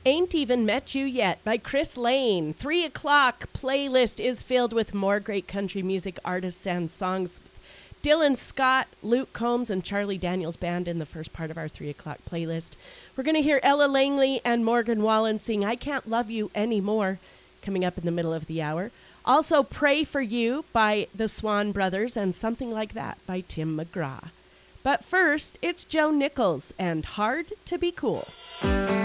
Ain't Even Met You Yet by Chris Lane. 3 o'clock playlist is filled with more great country music artists and songs. Dylan Scott, Luke Combs, and Charlie Daniels Band in the first part of our 3 o'clock playlist. We're going to hear Ella Langley and Morgan Wallen sing I Can't Love You Anymore coming up in the middle of the hour. Also, Pray For You by the Swan Brothers and Something Like That by Tim McGraw. But first, it's Joe Nichols and Hard to Be Cool.